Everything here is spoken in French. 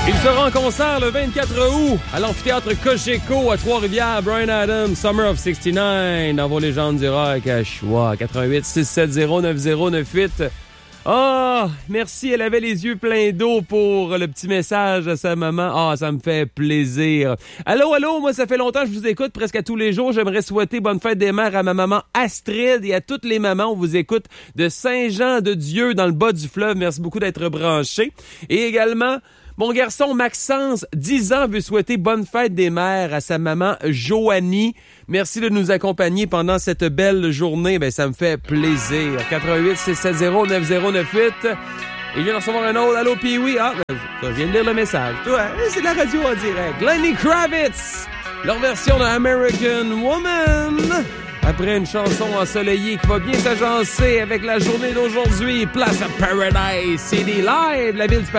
Il sera en concert le 24 août à l'amphithéâtre Cogeco à Trois-Rivières. Bryan Adams, Summer of 69, dans vos légendes du rock à Choix. 88 670 9098. Ah, merci, elle avait les yeux pleins d'eau pour le petit message de sa maman. Ah, ça me fait plaisir. Allô, moi, ça fait longtemps que je vous écoute, presque à tous les jours. J'aimerais souhaiter bonne fête des mères à ma maman Astrid et à toutes les mamans. On vous écoute de Saint-Jean-de-Dieu dans le bas du fleuve. Merci beaucoup d'être branchés. Et également, mon garçon Maxence, 10 ans, veut souhaiter bonne fête des mères à sa maman Joanie. Merci de nous accompagner pendant cette belle journée. Ben, ça me fait plaisir. 88 670 9098. Et je viens de recevoir un autre. Allô, Pee-Wee. Ah, ben, je viens de lire le message. Toi, c'est la radio en direct. Lenny Kravitz, leur version de American Woman. Après une chanson ensoleillée qui va bien s'agencer avec la journée d'aujourd'hui. Place à Paradise City Live, la ville du